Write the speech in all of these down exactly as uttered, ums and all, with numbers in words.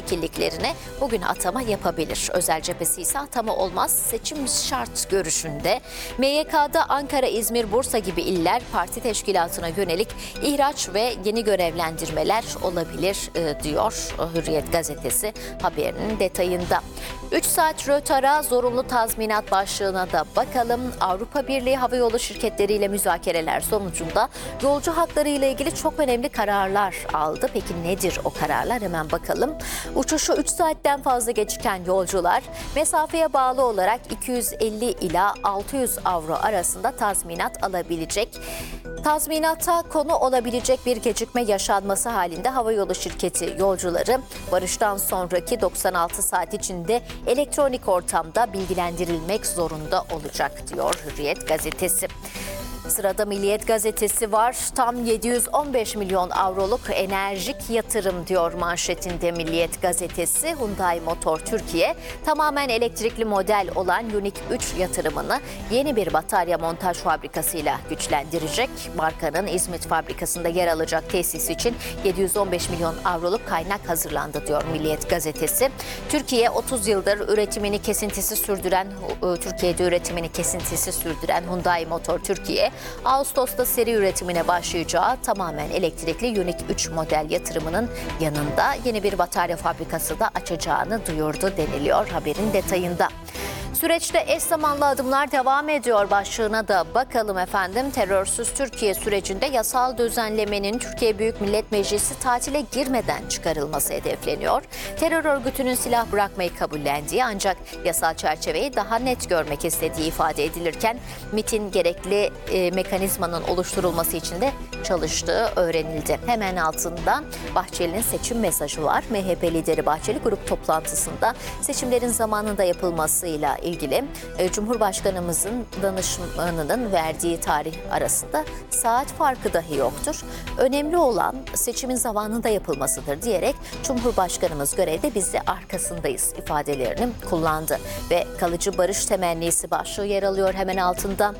vekilliklerine bugün atama yapabilir. Özel cephesi ise atama olmaz, seçim şart görüşünde. M Y K'da Ankara, İzmir, Bursa gibi iller parti teşkilatına yönelik ihraç ve yeni görevlendirmeler olabilir diyor Hürriyet gazetesi haberinin detayında. üç saat rötara zorunlu tazminat başlığına da bakalım. Avrupa Birliği havayolu şirketleriyle müzakereler sonucunda yolcu hakları ile ilgili çok önemli kararlar aldı. Peki nedir o kararlar? Hemen bakalım. Uçuşu üç saatten fazla geciken yolcular mesafeye bağlı olarak iki yüz elli ila altı yüz avro arasında tazminat alabilecek. Tazminata konu olabilecek bir gecikme yaşanması halinde havayolu şirketi yolcuları varıştan sonraki doksan altı saat içinde elektronik ortamda bilgilendirilmek zorunda olacak diyor Hürriyet gazetesi. Sırada Milliyet gazetesi var. Tam yedi yüz on beş milyon avroluk enerjik yatırım diyor manşetinde Milliyet gazetesi. Hyundai Motor Türkiye tamamen elektrikli model olan Uniq üç yatırımını yeni bir batarya montaj fabrikasıyla güçlendirecek. Markanın İzmit fabrikasında yer alacak tesis için yedi yüz on beş milyon avroluk kaynak hazırlandı diyor Milliyet gazetesi. Türkiye otuz yıldır üretimini kesintisi sürdüren Türkiye'de üretimini kesintisi sürdüren Hyundai Motor Türkiye Ağustos'ta seri üretimine başlayacağı tamamen elektrikli Uniq üç model yatırımının yanında yeni bir batarya fabrikası da açacağını duyurdu deniliyor haberin detayında. Süreçte eş zamanlı adımlar devam ediyor başlığına da bakalım efendim. Terörsüz Türkiye sürecinde yasal düzenlemenin Türkiye Büyük Millet Meclisi tatile girmeden çıkarılması hedefleniyor. Terör örgütünün silah bırakmayı kabullendiği ancak yasal çerçeveyi daha net görmek istediği ifade edilirken MİT'in gerekli e, mekanizmanın oluşturulması için de çalıştığı öğrenildi. Hemen altında Bahçeli'nin seçim mesajı var. M H P lideri Bahçeli grup toplantısında seçimlerin zamanında yapılmasıyla ilgili Cumhurbaşkanımızın danışmanının verdiği tarih arasında saat farkı dahi yoktur. Önemli olan seçimin zamanında yapılmasıdır diyerek Cumhurbaşkanımız görevde, biz de arkasındayız ifadelerini kullandı ve kalıcı barış temennisi başlığı yer alıyor hemen altında.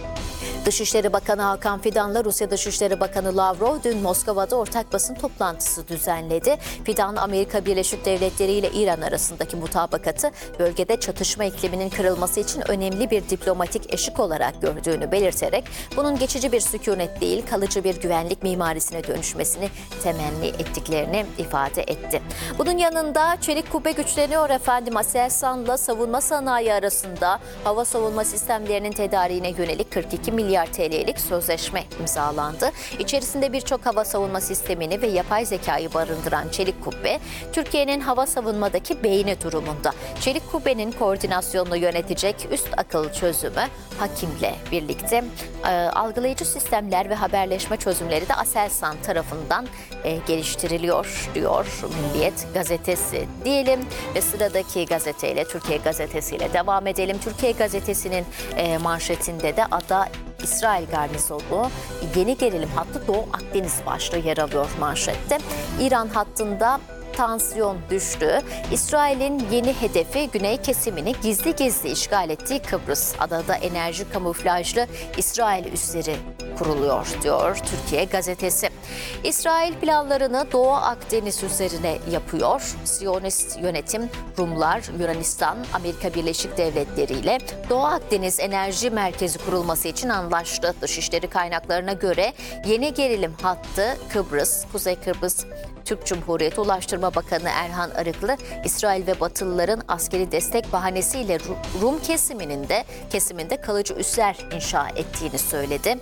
Dışişleri Bakanı Hakan Fidan'la Rusya Dışişleri Bakanı Lavrov dün Moskova'da ortak basın toplantısı düzenledi. Fidan, Amerika Birleşik Devletleri ile İran arasındaki mutabakatı bölgede çatışma ikliminin kırılması için önemli bir diplomatik eşik olarak gördüğünü belirterek bunun geçici bir sükunet değil, kalıcı bir güvenlik mimarisine dönüşmesini temenni ettiklerini ifade etti. Bunun yanında çelik kubbe güçleniyor efendim. Aselsan'la savunma sanayi arasında hava savunma sistemlerinin tedariğine yönelik kırk iki milyar T L'lik sözleşme imzalandı. İçerisinde birçok hava savunma sistemini ve yapay zekayı barındıran çelik kubbe, Türkiye'nin hava savunmadaki beyni durumunda. Çelik kubbenin koordinasyonunu yönetecek üst akıl çözümü Hakim'le birlikte e, algılayıcı sistemler ve haberleşme çözümleri de Aselsan tarafından e, geliştiriliyor diyor Milliyet gazetesi diyelim ve sıradaki gazeteyle, Türkiye gazetesiyle devam edelim. Türkiye gazetesinin e, manşetinde de ada İsrail garnizonu yeni gerilim hattı Doğu Akdeniz başlığı yer alıyor manşette. İran hattında tansiyon düştü. İsrail'in yeni hedefi güney kesimini gizli gizli işgal ettiği Kıbrıs. Adada enerji kamuflajlı İsrail üsleri kuruluyor diyor Türkiye gazetesi. İsrail planlarını Doğu Akdeniz üzerine yapıyor. Siyonist yönetim Rumlar, Yunanistan, Amerika Birleşik Devletleri ile Doğu Akdeniz Enerji Merkezi kurulması için anlaştı. Dışişleri kaynaklarına göre yeni gerilim hattı Kıbrıs, Kuzey Kıbrıs Türk Cumhuriyeti Ulaştırma Bakanı Erhan Arıklı, İsrail ve Batılıların askeri destek bahanesiyle Rum kesiminin de kesiminde kalıcı üsler inşa ettiğini söyledi.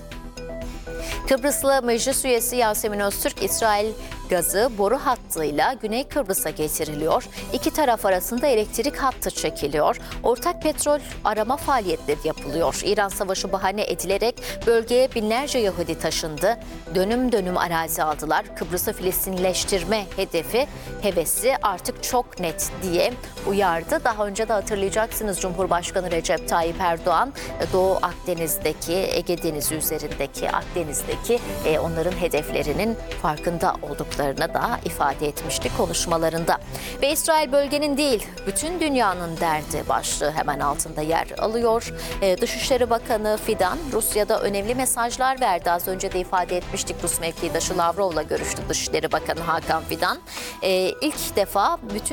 Kıbrıslı Meclis Üyesi Yasemin Öztürk, İsrail gazı boru hattıyla Güney Kıbrıs'a getiriliyor. İki taraf arasında elektrik hattı çekiliyor. Ortak petrol arama faaliyetleri yapılıyor. İran Savaşı bahane edilerek bölgeye binlerce Yahudi taşındı. Dönüm dönüm arazi aldılar. Kıbrıs'ı Filistinleştirme hedefi, hevesi artık çok net diye uyardı. Daha önce de hatırlayacaksınız Cumhurbaşkanı Recep Tayyip Erdoğan, Doğu Akdeniz'deki, Ege Denizi üzerindeki, Akdeniz'deki e, onların hedeflerinin farkında olduklarını da ifade etmişti konuşmalarında. Ve İsrail bölgenin değil, bütün dünyanın derdi başlığı hemen altında yer alıyor. Ee, Dışişleri Bakanı Fidan, Rusya'da önemli mesajlar verdi. Az önce de ifade etmiştik, Rus mevkidaşı Lavrov'la görüştü Dışişleri Bakanı Hakan Fidan. Ee, ilk defa bütün